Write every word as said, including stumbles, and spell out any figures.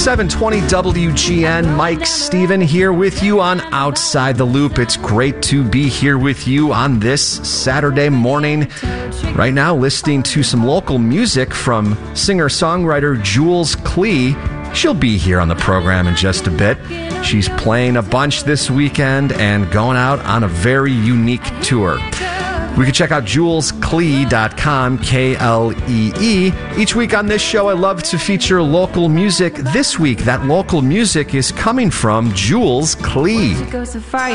seven twenty W G N, Mike Steven here with you on Outside the Loop. It's great to be here with you on this Saturday morning. Right now, listening to some local music from singer-songwriter Jules Klee. She'll be here on the program in just a bit. She's playing a bunch this weekend and going out on a very unique tour. We can check out jules klee dot com, K L E E. Each week on this show, I love to feature local music. This week, that local music is coming from Jules Klee.